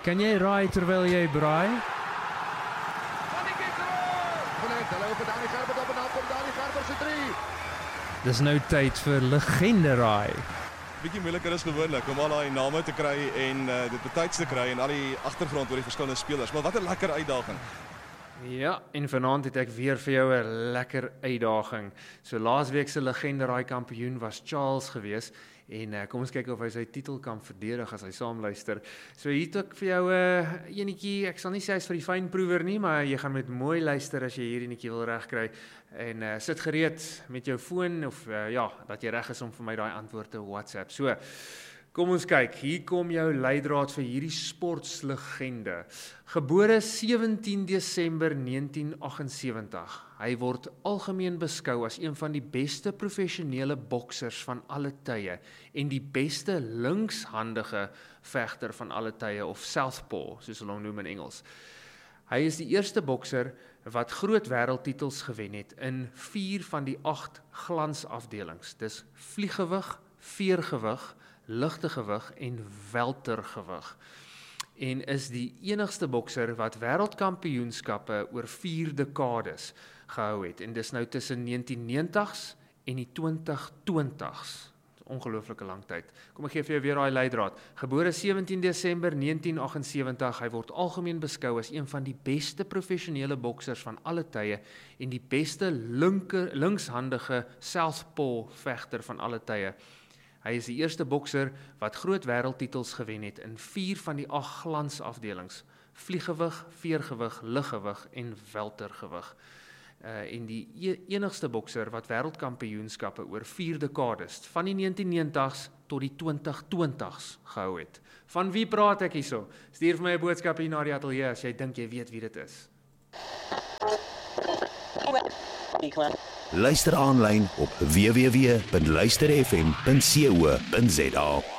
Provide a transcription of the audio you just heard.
Kan jy raai terwyl jy braai? Hulle loop Dani Gerber op en dan kom Dani Gerber se 3. Dis nou tyd vir legende raai. Bietjie moeiliker is gewoonlik om al daai name te kry en dit betyds te kry en al die agtergrond oor die verskillende spelers. Maar wat 'n lekker uitdaging. Ja, en vanaand het ek weer vir jou 'n lekker uitdaging. So laasweek se legende raai kampioen was Charles gewees en kom ons kyk of hy sy titel kan verdedig as hy saamluister. So hier het ek vir jou 'n enetjie, ek sal nie sê hy's vir die fynproewer nie, maar jy gaan met mooi luister as jy hierdie enetjie wil regkry. En sit gereed met jou foon of dat jy reg is om vir my daai antwoord te WhatsApp. So, kom ons kyk, hier kom jou leidraad vir hierdie sportslegende. Gebore 17 Desember 1978. Hy word algemeen beskou as een van die beste professionele boksers van alle tye en die beste linkshandige vegter van alle tye, of southpaw, soos hulle hom noem in Engels. Hy is die eerste bokser wat groot wêreldtitels gewen het in 4 van die 8 glansafdelings. Dis vlieggewig, veergewig, ligte gewig en weltergewig. En is die enigste bokser wat wêreldkampioenskappe oor 4 dekades gehou het. En dis nou tussen 1990s en die 2020s. Ongelooflike lang tyd. Kom ek gee vir jou weer daai leidraad. Gebore 17 Desember 1978, hy word algemeen beskou as een van die beste professionele boksers van alle tye en die beste linkshandige southpaw vegter van alle tye. Hy is die eerste bokser wat groot wêreldtitels gewen het in 4 van die 8 glansafdelings: vlieggewig, veergewig, liggewig en weltergewig. En die enigste bokser wat wêreldkampioenskappe oor 4 dekades, van die 1990s tot die 2020s gehou het. Van wie praat ek hierso? Stuur vir my 'n boodskap hier na die ateljee as jy dink jy weet wie dit is. Luister aanlyn op www.luisterfm.co.za.